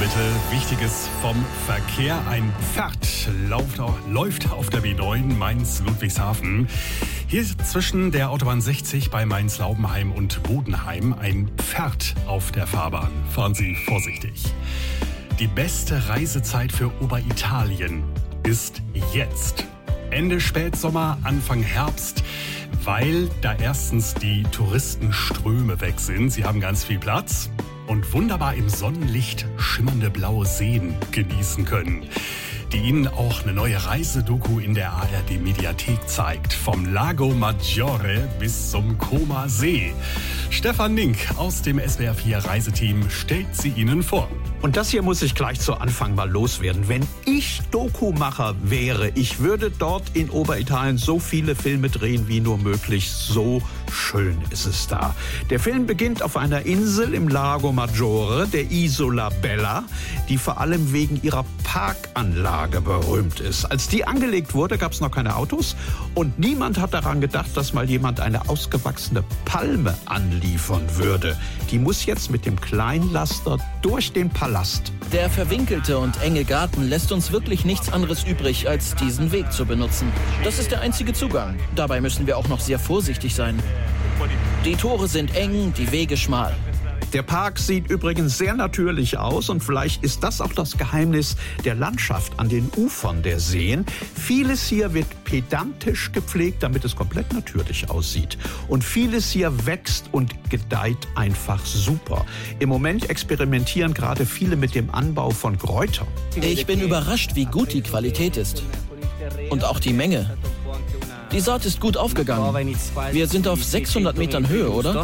bitte. Wichtiges vom Verkehr. Ein Pferd läuft auf der B9 Mainz-Ludwigshafen. Hier zwischen der Autobahn 60 bei Mainz-Laubenheim und Bodenheim ein Pferd auf der Fahrbahn. Fahren Sie vorsichtig. Die beste Reisezeit für Oberitalien ist jetzt. Ende Spätsommer, Anfang Herbst, weil da erstens die Touristenströme weg sind. Sie haben ganz viel Platz und wunderbar im Sonnenlicht schimmernde blaue Seen genießen können, die Ihnen auch eine neue Reisedoku in der ARD-Mediathek zeigt. Vom Lago Maggiore bis zum Comer See. Stefan Link aus dem SWR4 Reiseteam stellt sie Ihnen vor. Und das hier muss ich gleich zu Anfang mal loswerden. Wenn ich Dokumacher wäre, ich würde dort in Oberitalien so viele Filme drehen wie nur möglich. So schön ist es da. Der Film beginnt auf einer Insel im Lago Maggiore, der Isola Bella, die vor allem wegen ihrer Parkanlage berühmt ist. Als die angelegt wurde, gab es noch keine Autos und niemand hat daran gedacht, dass mal jemand eine ausgewachsene Palme anliefern würde. Die muss jetzt mit dem Kleinlaster durch den Palast. Der verwinkelte und enge Garten lässt uns wirklich nichts anderes übrig, als diesen Weg zu benutzen. Das ist der einzige Zugang. Dabei müssen wir auch noch sehr vorsichtig sein. Die Tore sind eng, die Wege schmal. Der Park sieht übrigens sehr natürlich aus und vielleicht ist das auch das Geheimnis der Landschaft an den Ufern der Seen. Vieles hier wird pedantisch gepflegt, damit es komplett natürlich aussieht. Und vieles hier wächst und gedeiht einfach super. Im Moment experimentieren gerade viele mit dem Anbau von Kräutern. Ich bin überrascht, wie gut die Qualität ist. Und auch die Menge. Die Saat ist gut aufgegangen. Wir sind auf 600 Metern Höhe, oder?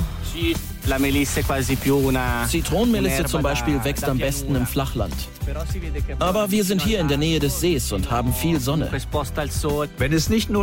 Zitronenmelisse zum Beispiel wächst am besten im Flachland. Aber wir sind hier in der Nähe des Sees und haben viel Sonne. Wenn es nicht nur